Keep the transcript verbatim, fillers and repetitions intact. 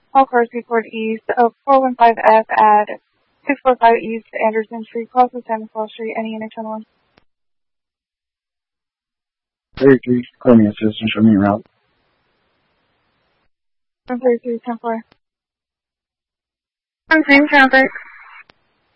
All cars report east of four one five F at six four five East Anderson Street, cross of San Miguel Street, any unit ten one. thirty-three, call me assistant, show me a route. one thirty-three, ten four. I'm same traffic.